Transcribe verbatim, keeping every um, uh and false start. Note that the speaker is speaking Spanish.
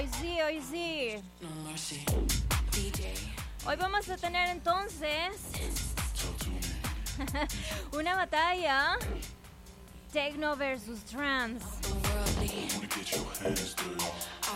Hoy sí, hoy sí. Hoy vamos a tener entonces una batalla techno versus trance.